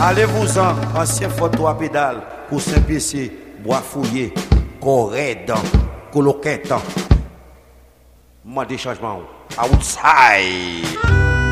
Allez-vous-en, ancien photo à pédale, pour Saint-Pécé, bois fouillé, corrédant, coloquetant. Moi, des changements. Outside.